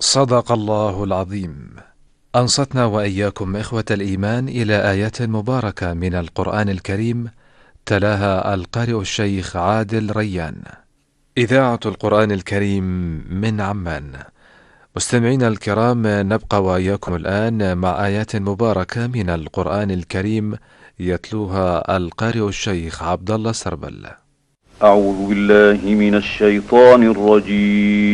صدق الله العظيم. أنصتنا وإياكم إخوة الإيمان إلى آيات مباركة من القرآن الكريم، تلاها القارئ الشيخ عادل ريان. إذاعة القرآن الكريم من عمان. مستمعينا الكرام، نبقى وإياكم الآن مع آيات مباركة من القرآن الكريم يتلوها القارئ الشيخ عبد الله سربل. أعوذ بالله من الشيطان الرجيم.